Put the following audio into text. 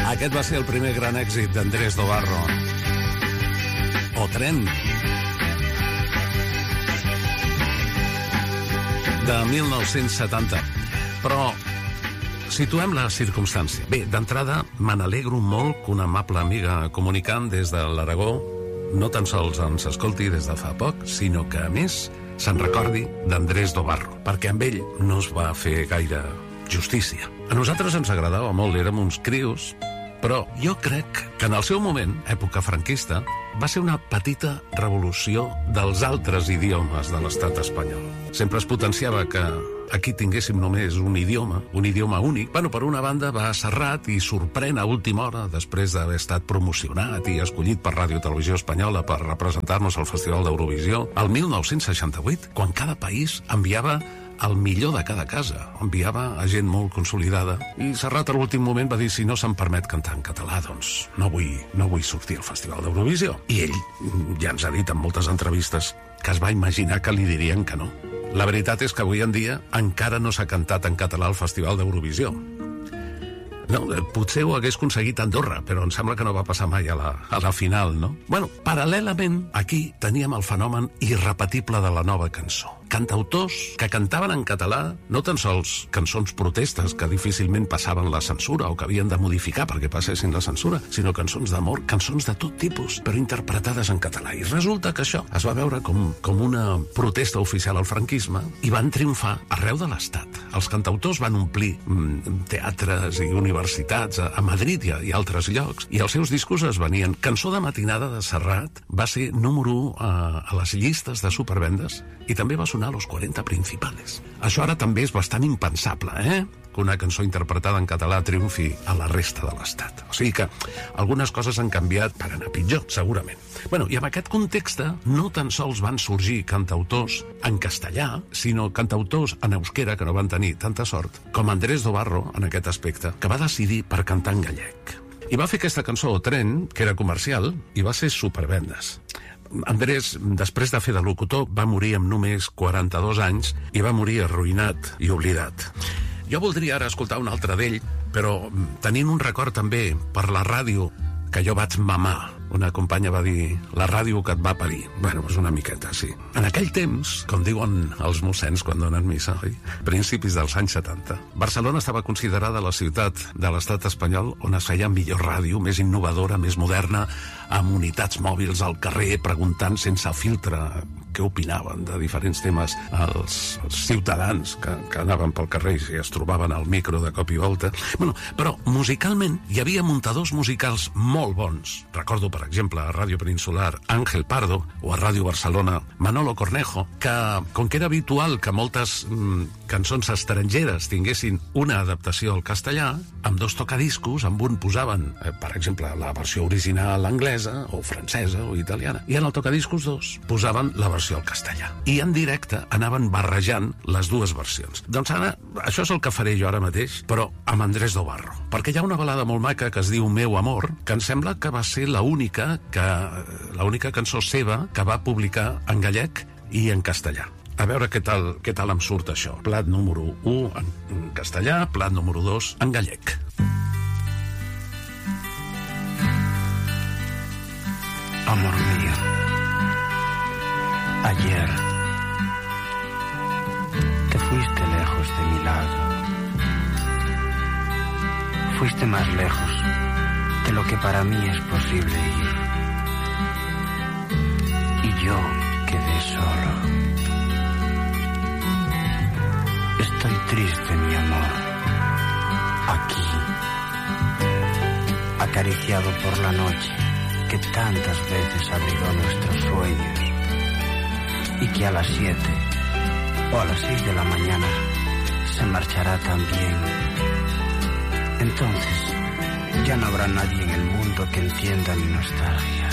Aquest va ser el primer gran èxit d'Andrés Dobarro. O Tren. De 1970. Però situem la circumstància. Bé, d'entrada, me n'alegro molt que una amable amiga comunicant des de l'Aragó no tan sols ens escolti des de fa poc, sinó que, a més, se'n recordi d'Andrés Dobarro, perquè amb ell no es va fer gaire justícia. A nosaltres ens agradava molt, érem uns crios, però jo crec que en el seu moment, època franquista, va ser una petita revolució dels altres idiomes de l'estat espanyol. Sempre es potenciava que aquí tinguéssim només un idioma únic. Bueno, per una banda va a Serrat i sorprèn a última hora, després d'haver estat promocionat i escollit per Ràdio Televisió Espanyola per representar-nos al Festival d'Eurovisió, el 1968, quan cada país enviava el millor de cada casa, enviava a gent molt consolidada, i Serrat a l'últim moment va dir: si no se'm permet cantar en català, doncs no vull sortir al Festival d'Eurovisió. I ell ja ens ha dit en moltes entrevistes que es va imaginar que li dirien que no. La veritat és que avui en dia encara no s'ha cantat en català al Festival d'Eurovisió. No, potser ho hagués aconseguit a Andorra, però em sembla que no va passar mai a la final, no? Bueno, paral·lelament, aquí teníem el fenomen irrepetible de la nova cançó. Cantautors que cantaven en català, no tan sols cançons protestes que difícilment passaven la censura o que havien de modificar perquè passessin la censura, sinó cançons d'amor, cançons de tot tipus, però interpretades en català. I resulta que això es va veure com una protesta oficial al franquisme i van triomfar arreu de l'Estat. Els cantautors van omplir teatres i universitats a Madrid i a altres llocs, i els seus discos es venien. Cançó de matinada de Serrat va ser número 1 a les llistes de supervendes i també va sonar a los 40 principales. Això ara també és bastant impensable, que una cançó interpretada en català triomfi a la resta de l'Estat. O sigui que algunes coses han canviat per anar pitjor, segurament. Bueno, i en aquest context no tan sols van sorgir cantautors en castellà, sinó cantautors en euskera que no van tenir tanta sort, com Andrés Dobarro, en aquest aspecte, que va decidir per cantar en gallec. I va fer aquesta cançó, O Tren, que era comercial, i va ser supervendes. Andrés, després de fer de locutor, va morir amb només 42 anys i va morir arruïnat i oblidat. Jo voldria ara escoltar un altre d'ell, però tenint un record també per la ràdio que jo vaig mamar. Una companya va dir: la ràdio que et va parir. Bueno, és una miqueta, sí. En aquell temps, com diuen els mossens quan donen missa, principis dels anys 70, Barcelona estava considerada la ciutat de l'estat espanyol on es feia millor ràdio, més innovadora, més moderna, amb unitats mòbils al carrer, preguntant sense filtre què opinaven de diferents temes als ciutadans que anaven pel carrer i es trobaven al micro de cop i volta. Bueno, però musicalment hi havia muntadors musicals molt bons. Recordo, per exemple, a Ràdio Peninsular Ángel Pardo o a Ràdio Barcelona Manolo Cornejo, que, com que era habitual que moltes cançons estrangeres tinguessin una adaptació al castellà, amb 2 tocadiscos, amb un posaven, per exemple, la versió original anglesa o francesa o italiana, i en el tocadiscos 2 posaven la versió al castellà. I en directe anaven barrejant les dues versions. Doncs ara, això és el que faré jo ara mateix, però amb Andrés Dobarro. Perquè hi ha una balada molt maca que es diu Meu amor, que em sembla que va ser l'única cançó seva que va publicar en gallec i en castellà. A veure què tal em surt això. Plat número 1 en castellà, plat número 2 en gallec. Amor mío, ayer te fuiste lejos de mi lado. Fuiste más lejos de lo que para mí es posible ir. Y yo quedé solo. Estoy triste, mi amor, aquí, acariciado por la noche que tantas veces abrigó nuestros sueños y que a las 7 o a las 6 de la mañana se marchará también. Entonces ya no habrá nadie en el mundo que entienda mi nostalgia.